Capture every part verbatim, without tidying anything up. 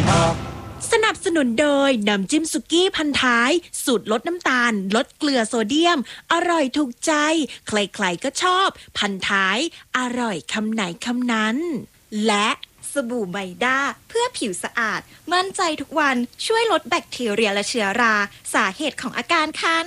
สนับสนุนโดยน้ำจิ้มสุกี้พันท้ายสูตรลดน้ำตาลลดเกลือโซเดียมอร่อยถูกใจใครๆก็ชอบพันท้ายอร่อยคำไหนคำนั้นและสบู่ไบด้าเพื่อผิวสะอาดมั่นใจทุกวันช่วยลดแบคทีเรียและเชื้อราสาเหตุของอาการคัน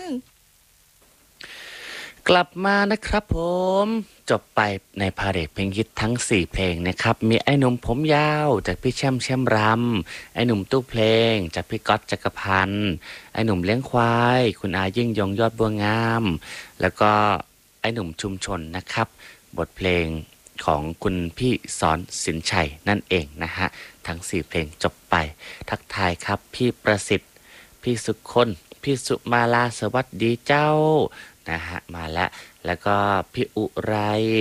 กลับมานะครับผมจบไปในพาเหรดเพลงฮิตทั้งสี่เพลงนะครับมีไอ้หนุ่มผมยาวจากพี่แช่มแช่มรำไอ้หนุ่มตู้เพลงจากพี่ก๊อตจักรพันธ์ไอ้หนุ่มเลี้ยงควายคุณอายิ่งยงยอดบัวงามแล้วก็ไอ้หนุ่มชุมชนนะครับบทเพลงของคุณพี่สอนสินชัยนั่นเองนะฮะทั้งสี่เพลงจบไปทักทายครับพี่ประสิทธิ์พี่สุคนพี่สุมาลาสวัสดีเจ้านะฮะมาแล้วแล้วก็พี่อุไร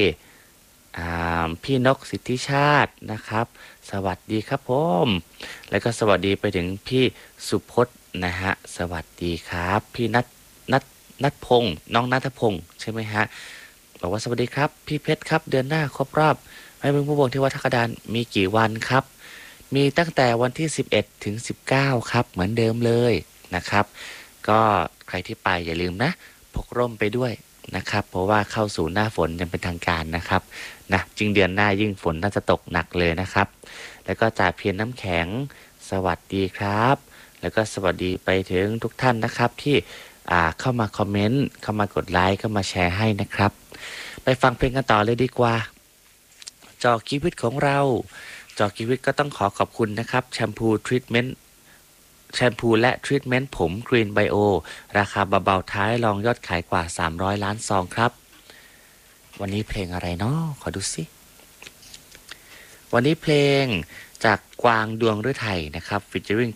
พี่นกสิทธิชาตินะครับสวัสดีครับผมแล้วก็สวัสดีไปถึงพี่สุพจน์นะฮะสวัสดีครับพี่นัทนัทนัทพงศ์น้องนัทพงศ์ใช่ไหมฮะบอกว่าสวัสดีครับพี่เพชรครับเดือนหน้าครบรอบให้เป็นผู้บงที่วัดทักดานมีกี่วันครับมีตั้งแต่วันที่สิบเอ็ดถึงสิบเก้าครับเหมือนเดิมเลยนะครับก็ใครที่ไปอย่าลืมนะพกร่มไปด้วยนะครับเพราะว่าเข้าสู่หน้าฝนยังเป็นทางการนะครับนะจริงเดือนหน้ายิ่งฝนน่าจะตกหนักเลยนะครับแล้วก็จ่าเพียรน้ำแข็งสวัสดีครับแล้วก็สวัสดีไปถึงทุกท่านนะครับที่อ่าเข้ามาคอมเมนต์เข้ามากดไลค์เข้ามาแชร์ให้นะครับไปฟังเพลงกันต่อเลยดีกว่าจอกีวิตของเราจอกีวิตก็ต้องขอขอบคุณนะครับแชมพูทรีทเมนต์แชมพูและทรีทเมนต์ผมกรีนไบโอราคาเบาๆท้ายรองยอดขายกว่าสามร้อยล้านซองครับวันนี้เพลงอะไรเนาะขอดูสิวันนี้เพลงจากกวางดวงฤทัยนะครับฟีเจอริ่ง